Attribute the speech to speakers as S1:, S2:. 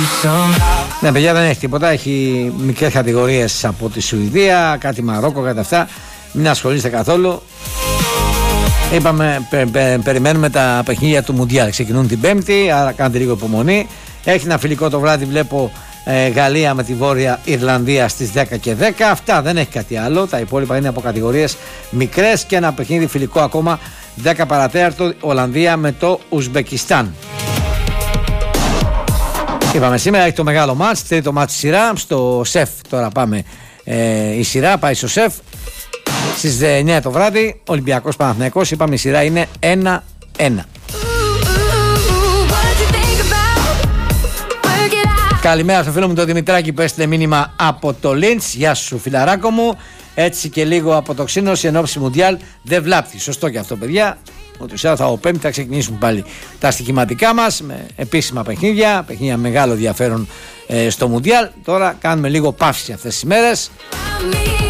S1: Ναι, παιδιά, δεν έχει τίποτα. Έχει μικρές κατηγορίες από τη Σουηδία, κάτι Μαρόκο, κάτι αυτά. Μην ασχολείστε καθόλου. Είπαμε, περιμένουμε τα παιχνίδια του Μουντιάλ. Ξεκινούν την Πέμπτη, άρα κάντε λίγο υπομονή. Έχει ένα φιλικό το βράδυ, βλέπω, Γαλλία με τη Βόρεια Ιρλανδία στις 10 και 10. Αυτά, δεν έχει κάτι άλλο. Τα υπόλοιπα είναι από κατηγορίες μικρές και ένα παιχνίδι φιλικό ακόμα 10 παρατέταρτο, Ολλανδία με το Ουσμπεκιστάν. Είπαμε σήμερα έχει το μεγάλο μάτς, τρίτο μάτς σειρά. Στο ΣΕΦ τώρα πάμε, η σειρά πάει στο ΣΕΦ στις 9 το βράδυ. Ολυμπιακός Παναθηναϊκός, είπαμε η σειρά είναι 1-1. Καλημέρα στο φίλο μου τον Δημητράκη που έστειλε μήνυμα από το Λίντς. Γεια σου φιλαράκο μου. Έτσι και λίγο από το Ξύνος εν ώψη Μουντιάλ δεν βλάπτει. Σωστό και αυτό, παιδιά. Ότι σε θα ο Πέμπτη θα ξεκινήσουμε πάλι τα στοιχηματικά μας με επίσημα παιχνίδια μεγάλο ενδιαφέρον στο Μουντιάλ. Τώρα κάνουμε λίγο παύση αυτές τις μέρες.